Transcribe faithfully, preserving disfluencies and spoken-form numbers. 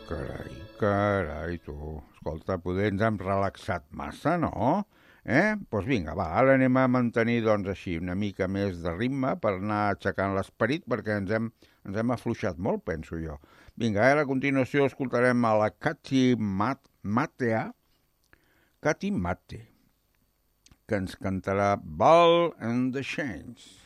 Carai, carai, tu. Escolta, poder ens hem relaxat massa, no? Eh? Doncs pues vinga, va, ara anem a mantenir, doncs, així, una mica més de ritme per anar aixecant l'esperit, perquè ens hem, ens hem afluixat molt, penso jo. Vinga, ara a continuació escoltarem a la Kati Mat Matea, Kati Mate, que ens cantarà Ball and the Chains.